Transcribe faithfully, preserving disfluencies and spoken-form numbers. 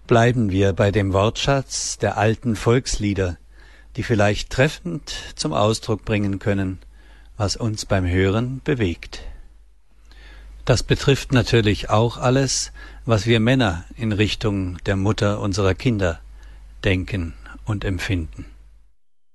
Bleiben wir bei dem Wortschatz der alten Volkslieder, die vielleicht treffend zum Ausdruck bringen können, was uns beim Hören bewegt. Das betrifft natürlich auch alles, was wir Männer in Richtung der Mutter unserer Kinder denken und empfinden.